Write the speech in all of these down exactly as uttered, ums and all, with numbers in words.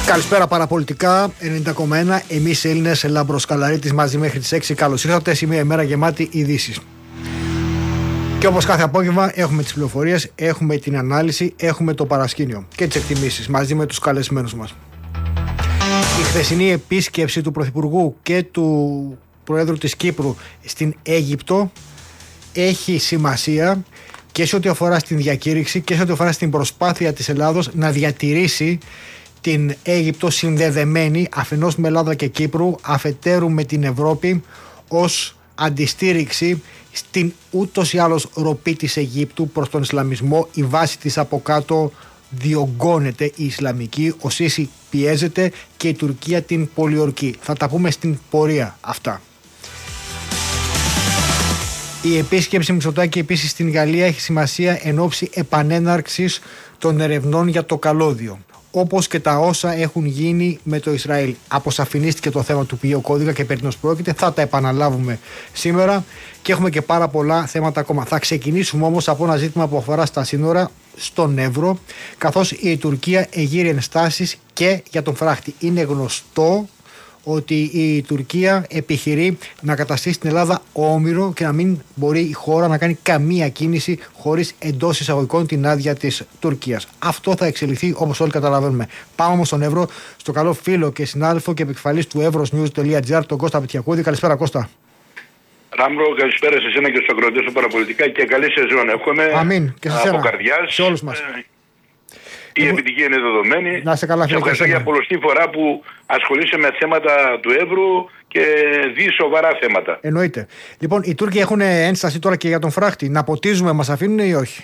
Καλησπέρα παραπολιτικά ενενήντα κόμμα ένα. Εμείς Έλληνες, Λάμπρος Καλαρίτης, μαζί μέχρι τις έξι. Καλώς ήρθατε σε μια ημέρα γεμάτη ειδήσεις. Και όπως κάθε απόγευμα έχουμε τις πληροφορίες, έχουμε την ανάλυση, έχουμε το παρασκήνιο και τις εκτιμήσεις μαζί με τους καλεσμένους μας. Η χθεσινή επίσκεψη του Πρωθυπουργού και του Προέδρου της Κύπρου στην Αίγυπτο έχει σημασία και σε ό,τι αφορά στην διακήρυξη και σε ό,τι αφορά στην προσπάθεια της Ελλάδος να διατηρήσει την Αίγυπτο συνδεδεμένη αφενός με Ελλάδα και Κύπρου, αφετέρου με την Ευρώπη, ως αντιστήριξη στην ούτως ή άλλως ροπή της Αιγύπτου προς τον Ισλαμισμό. Η βάση της από κάτω διωγγώνεται, η Ισλαμική, ο Σίση πιέζεται και η Τουρκία την πολιορκεί. Θα τα πούμε στην πορεία αυτά. Η επίσκεψη Μητσοτάκη επίσης στην Γαλλία έχει σημασία εν ώψη επανέναρξης των ερευνών για το καλώδιο, όπως και τα όσα έχουν γίνει με το Ισραήλ. Αποσαφηνίστηκε το θέμα του ποιο κώδικα και περί τίνος πρόκειται. Θα τα επαναλάβουμε σήμερα και έχουμε και πάρα πολλά θέματα ακόμα. Θα ξεκινήσουμε όμως από ένα ζήτημα που αφορά στα σύνορα στον Εύρο, καθώς η Τουρκία εγείρει ενστάσεις και για τον φράχτη. Είναι γνωστό ότι η Τουρκία επιχειρεί να καταστήσει την Ελλάδα όμηρο και να μην μπορεί η χώρα να κάνει καμία κίνηση χωρίς εντός εισαγωγικών την άδεια της Τουρκίας. Αυτό θα εξελιχθεί όπως όλοι καταλαβαίνουμε. Πάμε όμως στον Εύρο, στο καλό φίλο και συνάδελφο και επικεφαλής του Evrosnews.gr, τον Κώστα Πετιακούδη. Καλησπέρα, Κώστα. Ράμπρο, καλησπέρα σε εσένα και στους ακροατές του Παραπολιτικά και καλή σεζόν. Εύχομαι. Αμήν. Και σε από σένα. καρδιάς. Σε όλους μας. Ε, η επιτυχία είναι δεδομένη. Να σε καλά, φίλε. Σε ευχαριστώ για πολλωστή φορά που ασχολείσαι με θέματα του Εύρου και δει σοβαρά θέματα. Εννοείται. Λοιπόν, οι Τούρκοι έχουν ένσταση τώρα και για τον φράχτη. Να ποτίζουμε, μας αφήνουν ή όχι?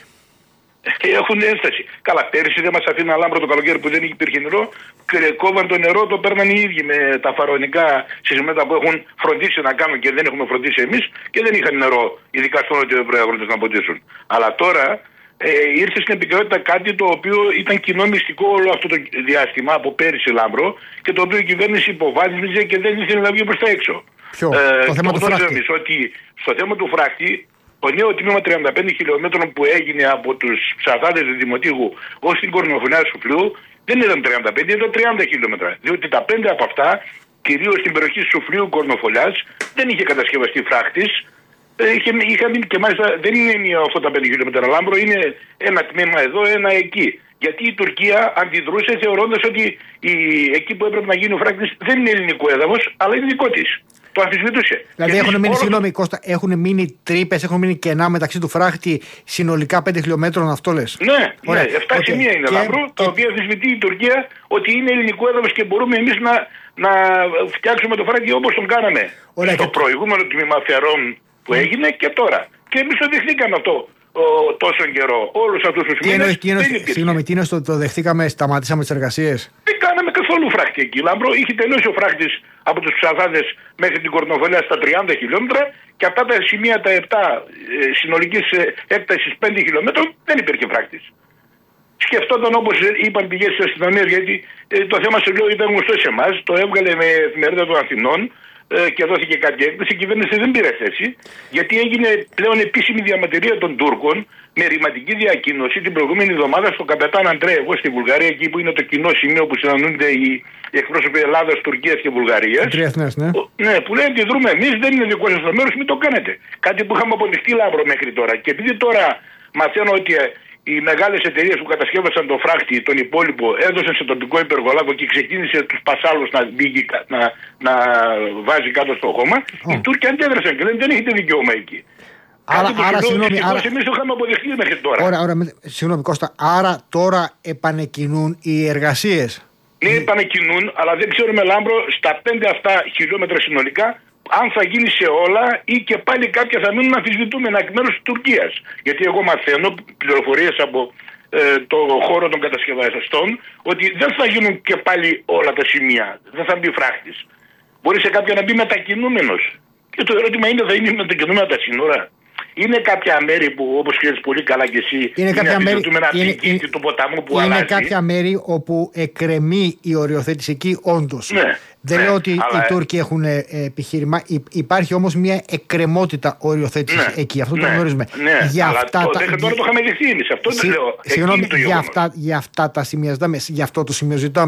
Έχουν ένσταση. Καλά, πέρυσι δεν μας αφήναν Λάμπρο το καλοκαίρι που δεν υπήρχε νερό. Κόβαν το νερό, το παίρναν οι ίδιοι με τα φαρονικά συστήματα που έχουν φροντίσει να κάνουν και δεν έχουμε φροντίσει εμείς και δεν είχαν νερό, ειδικά στο νότιο Εύρω, οι αγρότες να ποτίσουν. Αλλά τώρα ε, ήρθε στην επικαιρότητα κάτι το οποίο ήταν κοινό μυστικό όλο αυτό το διάστημα από πέρυσι, Λάμπρο, και το οποίο η κυβέρνηση υποβάθμιζε και δεν ήθελε να βγει προς τα έξω. Ποιο? Ε, το θέμα του φράχτη. Εμείς, ότι στο θέμα του φράχτη, το νέο τμήμα τριάντα πέντε χιλιόμετρων που έγινε από τους ψαθάδες του Δημοτήγου ως την κορνοφωνιά του Σουφλίου δεν ήταν τριάντα πέντε, ήταν τριάντα χιλιόμετρα. Διότι τα πέντε από αυτά, κυρίως στην περιοχή Σουφλίου Κορνοφολιάς, δεν είχε κατασκευαστεί φράχτης. Είχε, είχε μείνει και μάλιστα δεν είναι μία αυτά τα πέντε χιλιόμετρα, Λάμπρο, είναι ένα τμήμα εδώ, ένα εκεί. Γιατί η Τουρκία αντιδρούσε θεωρώντας ότι η, εκεί που έπρεπε να γίνει ο φράκτης δεν είναι ελληνικό έδαφος, αλλά είναι δικό της. Το αμφισβητούσε. Δηλαδή έχουν μείνει, όλο... συγγνώμη, Κώστα, έχουν μείνει τρύπες, έχουν μείνει κενά μεταξύ του φράχτη συνολικά πέντε χιλιόμετρων, αυτό λες? Ναι, ωραία. Ναι, εφτά okay. σημεία είναι, και... Λάμπρο, και... τα οποία αμφισβητεί η Τουρκία ότι είναι ελληνικό έδαφος και μπορούμε εμείς να, να φτιάξουμε το φράχτη όπως τον κάναμε. Ωραία, στο και... προηγούμενο τμήμα Φερών που mm. έγινε και τώρα. Και εμείς το δεχτήκαμε αυτό ο, τόσο καιρό. Όλους αυτούς τους μήνες. Συγγνώμη, τι είναι στο το δεχτήκαμε, σταματήσαμε τις εργασίες? Δεν κάναμε καθόλου φράχτη εκεί, Λάμπρο. Είχε τελειώσει ο φράχτης από τους ψαθάδες μέχρι την Κορνοφολιά στα τριάντα χιλιόμετρα και αυτά τα σημεία τα επτά ε, συνολικής ε, έκτασης πέντε χιλιόμετρων δεν υπήρχε φράχτης. Σκεφτόταν, όπως είπαν πηγές της αστυνομίας, γιατί ε, το θέμα σε λέω ήταν γνωστό σε εμάς, το έβγαλε με εφημερίδα των Αθηνών ε, και δόθηκε κάποια έκθεση. Η κυβέρνηση δεν πήρε θέση, γιατί έγινε πλέον επίσημη διαμαρτυρία των Τούρκων με ρηματική διακοίνωση την προηγούμενη εβδομάδα στο Καπετάν Αντρέεβο στη Βουλγαρία, εκεί που είναι το κοινό σημείο που συναντούνται οι εκπρόσωποι Ελλάδας, Τουρκίας και Βουλγαρίας. Τριεθνές, ναι. Ναι, που λένε ότι δρούμε εμείς, δεν είναι δικό σας το μέρος, μην το κάνετε. Κάτι που είχαμε αποδειχτεί, Λάμπρο, μέχρι τώρα. Και επειδή τώρα μαθαίνω ότι οι μεγάλες εταιρείες που κατασκεύασαν το φράχτη, τον υπόλοιπο, έδωσαν σε τοπικό υπεργολάβο και ξεκίνησε τους πασάλους να, μπήκει, να, να βάζει κάτω στο χώμα, oh. οι Τούρκοι αντέδρασαν και λένε δεν έχετε δικαίωμα εκεί. Άρα, άρα συγγνώμη, άρα... εμείς το είχαμε αποδεχτεί μέχρι τώρα. Ωραία, ωραία, συγγνώμη Κώστα, άρα τώρα επανεκκινούν οι εργασίες? Ναι, επανεκκινούν, αλλά δεν ξέρουμε, Λάμπρο, στα πέντε αυτά χιλιόμετρα συνολικά, αν θα γίνει σε όλα ή και πάλι κάποια θα μείνουν αμφισβητούμενα εκ μέρους της Τουρκίας. Γιατί εγώ μαθαίνω πληροφορίες από ε, το χώρο των κατασκευαστών ότι δεν θα γίνουν και πάλι όλα τα σημεία. Δεν θα μπει φράχτης. Μπορεί σε κάποια να μπει μετακινούμενος. Και το ερώτημα είναι, θα είναι μετακινούμενα τα σύνορα? Είναι κάποια μέρη που, όπως ξέρεις πολύ καλά και εσύ, είναι κάποια μέρη είναι, του ποταμού που είναι αλλάζει. Είναι κάποια μέρη όπου εκκρεμεί η οριοθέτηση εκεί, όντως. Ναι, δεν ναι, λέω ότι αλλά... οι Τούρκοι έχουν ε, επιχείρημα. Υπάρχει όμως μια εκκρεμότητα οριοθέτηση ναι, εκεί. Αυτό ναι, το γνωρίζουμε. Ναι, για αλλά αυτά το, τα... τώρα το είχαμε δεχτεί εμείς. Αυτό Συ... το λέω. Συγγνώμη, για αυτά, για αυτά τα σημεία ζητάμε. Γι' αυτό το σημείο ζητάμε.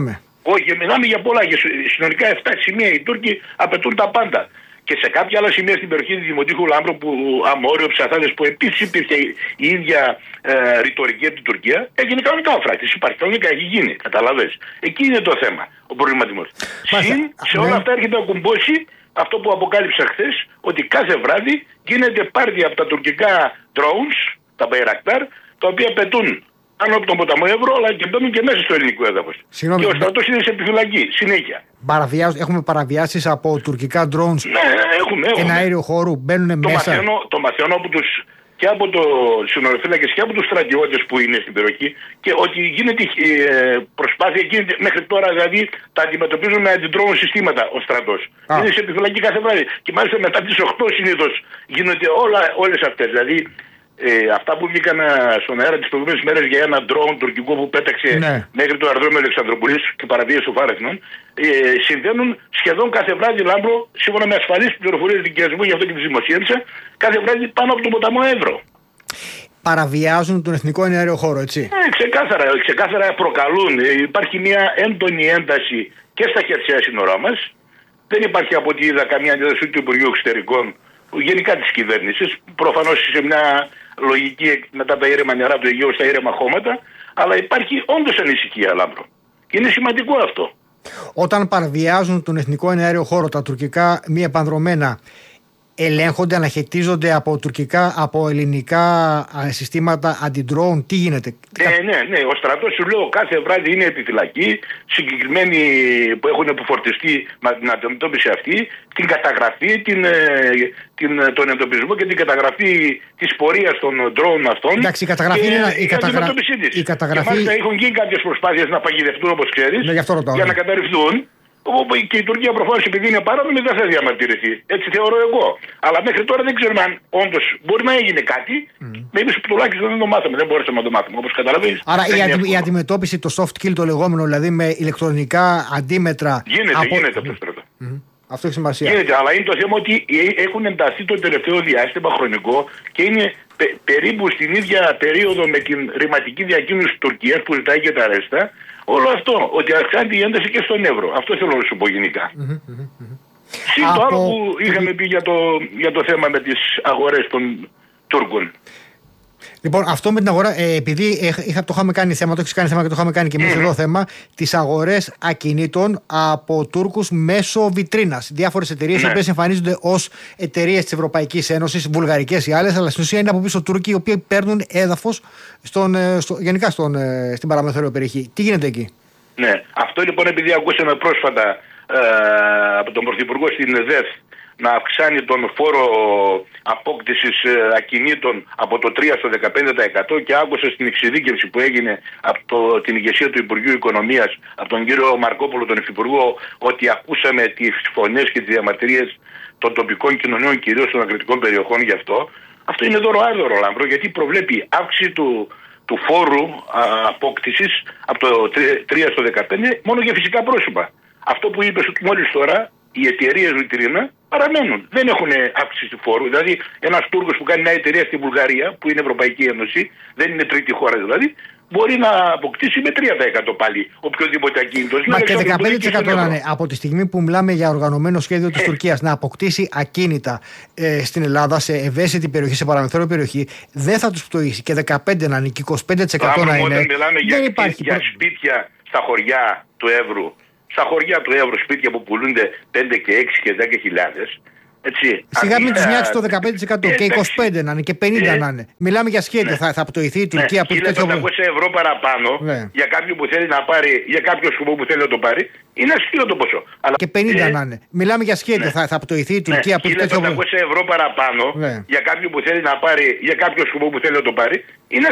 Όχι, μιλάμε για πολλά. Για συνολικά επτά σημεία οι Τούρκοι απαιτούν τα πάντα. Και σε κάποια άλλα σημεία στην περιοχή του Δημοτήχου Λάμπρου, που Αμόριο, Ψαθάδες, που επίσης υπήρχε η ίδια ε, ρητορική από την Τουρκία, έγινε κανονικά ο φράκτης. Υπάρχει κανονικά, έχει γίνει. Καταλαβες. Εκεί είναι το θέμα, ο προβληματισμός. Συν, σε όλα αυτά έρχεται να κουμπώσει αυτό που αποκάλυψα χθες, ότι κάθε βράδυ γίνεται πάρτι από τα τουρκικά drones, τα Bayraktar, τα οποία πετούν πάνω από τον ποταμό Εύρο, αλλά και μπαίνουν και μέσα στο ελληνικό έδαφος. Και ο στρατός είναι σε επιφυλακή, συνέχεια. Έχουμε παραβιάσεις από τουρκικά drones. Ναι, έχουμε, έχουμε. Ένα αέριο χώρου, μπαίνουν το μέσα. Μαθαίνω, το μαθαίνω από τους, και από το συνοριοφύλακες και από τους στρατιώτες που είναι στην περιοχή, και ότι γίνεται ε, προσπάθεια, γίνεται μέχρι τώρα, δηλαδή τα αντιμετωπίζουν με αντιδρόμων συστήματα ο στρατός. Α. Είναι σε επιφυλακή κάθε βράδυ. Και μάλιστα μετά τις οκτώ συνήθως γίνονται όλα, όλες αυτές. Δηλαδή, Ε, αυτά που βγήκαν στον αέρα τις προηγούμενες μέρες για ένα drone τουρκικό που πέταξε ναι. μέχρι το αεροδρόμιο Αλεξανδροπολής και παραβίασε ο Φάρεθνων, ε, συμβαίνουν σχεδόν κάθε βράδυ, Λάμπρο, σύμφωνα με ασφαλείς πληροφορίες δικαιασμού, γι' αυτό και τις δημοσίευσα, κάθε βράδυ πάνω από τον ποταμό Εύρο. Παραβιάζουν τον εθνικό εναέριο χώρο, έτσι. Ε, ξεκάθαρα, ξεκάθαρα προκαλούν. Ε, υπάρχει μια έντονη ένταση και στα χερσαία σύνορά μας. Δεν υπάρχει, από ό,τι είδα, καμία αντίδραση του Υπουργείου Εξωτερικών, γενικά της κυβέρνησης, προφανώς σε μια λογική μετά τα ήρεμα νερά του Αιγαίου στα ήρεμα χώματα, αλλά υπάρχει όντως ανησυχία, Λάμπρο. Και είναι σημαντικό αυτό. Όταν παραβιάζουν τον εθνικό εναέριο χώρο τα τουρκικά μη επανδρομένα, ελέγχονται, αναχαιτίζονται από τουρκικά, από ελληνικά συστήματα αντι-drone, τι γίνεται? Ναι, ναι, ναι. Ο στρατός, σου λέω, κάθε βράδυ είναι επιφυλακή, συγκεκριμένοι που έχουν αποφορτιστεί με την αντιμετώπιση αυτή, την καταγραφή, την, την, τον εντοπισμό και την καταγραφή της πορείας των drone αυτών. Εντάξει, η καταγραφή είναι η, η καταγρα... αντιμετώπιση της. Η καταγραφή... Και μάλιστα έχουν γίνει κάποιες προσπάθειες να παγιδευτούν, όπως ξέρεις, ναι, για να καταρριφθούν. Και η Τουρκία προφανώς, επειδή είναι παράνομη, δεν θα διαμαρτυρηθεί. Έτσι θεωρώ εγώ. Αλλά μέχρι τώρα δεν ξέρουμε αν όντως μπορεί να έγινε κάτι. Mm. Εμείς τουλάχιστον δεν το μάθαμε, δεν μπορούσαμε να το μάθουμε, όπως καταλαβαίνεις. Άρα η, αντι, η αντιμετώπιση, το soft kill το λεγόμενο, δηλαδή με ηλεκτρονικά αντίμετρα. Γίνεται, από... γίνεται αυτό το στρατό. Mm. Αυτό έχει σημασία. Γίνεται, αλλά είναι το θέμα ότι έχουν ενταθεί το τελευταίο διάστημα χρονικό και είναι πε, περίπου στην ίδια περίοδο με την ρηματική διακίνηση της Τουρκίας που ζητάει και τα αρέστα. Όλο αυτό, ότι αυξάνεται η ένταση και στον Εύρο. Αυτό θέλω να σου πω γενικά. Mm-hmm, mm-hmm. Συν το άλλο που είχαμε πει για το, για το θέμα με τις αγορές των Τούρκων. Λοιπόν, αυτό με την αγορά, ε, επειδή είχα, το είχαμε κάνει θέμα, το έχεις κάνει θέμα και το είχαμε κάνει και εμείς mm-hmm. εδώ θέμα, τις αγορές ακινήτων από Τούρκους μέσω βιτρίνας. Διάφορες εταιρείες, οι ναι. οποίες εμφανίζονται ως εταιρείες της Ευρωπαϊκής Ένωσης, βουλγαρικές ή άλλες, αλλά στην ουσία είναι από πίσω Τούρκοι, οι οποίοι παίρνουν έδαφος στον, στο, γενικά στον, στην παραμεθόριο περιοχή. Τι γίνεται εκεί? Ναι, αυτό λοιπόν, επειδή ακούσαμε πρόσφατα ε, από τον Πρωθυπουργό στην ΕΔΕΘ να αυξάνει τον φόρο απόκτησης ακινήτων από το τρία στο δεκαπέντε τοις εκατό, και άκουσα στην εξειδίκευση που έγινε από το, την ηγεσία του Υπουργείου Οικονομίας, από τον κύριο Μαρκόπουλο, τον Υφυπουργό, ότι ακούσαμε τις φωνές και τις διαμαρτυρίες των τοπικών κοινωνιών, κυρίως των ακριτικών περιοχών γι' αυτό. Αυτό είναι δώρο-άδωρο, Λάμπρο, γιατί προβλέπει αύξηση του, του φόρου α, απόκτησης από το τρία στο δεκαπέντε μόνο για φυσικά πρόσωπα. Αυτό που είπες μόλις τώρα, οι εταιρείες βιτρίνα παραμένουν. Δεν έχουν αύξηση του φόρου. Δηλαδή, ένας Τούρκος που κάνει μια εταιρεία στη Βουλγαρία, που είναι Ευρωπαϊκή Ένωση, δεν είναι τρίτη χώρα δηλαδή, μπορεί να αποκτήσει με τρία τοις εκατό πάλι οποιοδήποτε ακίνητο. Μα και δεκαπέντε τοις εκατό να είναι. Από τη στιγμή που μιλάμε για οργανωμένο σχέδιο της ε. Τουρκίας να αποκτήσει ακίνητα ε, στην Ελλάδα, σε ευαίσθητη περιοχή, σε παραμεθόριο περιοχή, δεν θα τους πτωίσει. Και δεκαπέντε τοις εκατό να είναι και είκοσι πέντε τοις εκατό να είναι. Όταν μιλάμε δεν για, υπάρχει για σπίτια στα χωριά του Εύρου, στα χωριά του Εύρου, σπίτια που πουλούνται πέντε και έξι και δέκα χιλιάδες. Έτσι. Σιγά μην τους νοιάξει το δεκαπέντε τοις εκατό, και είκοσι πέντε τοις εκατό να είναι και πενήντα τοις εκατό να είναι. Μιλάμε για σχέδιο. Ναι. Θα, θα πτωηθεί η Τουρκία, ναι. χίλια πεντακόσια ευρώ παραπάνω ναι. για κάποιον που θέλει να πάρει, για κάποιο σκοπό που θέλει να το πάρει, είναι αστείο το ποσό. Αλλά... Και πενήντα ε... να είναι. Μιλάμε για σχέδιο. Ναι. Θα, θα πτωηθεί η Τουρκία, ναι. που χίλια πεντακόσια ευρώ παραπάνω ναι. για κάποιον που θέλει να πάρει, για κάποιο σκοπό που θέλει να το πάρει, είναι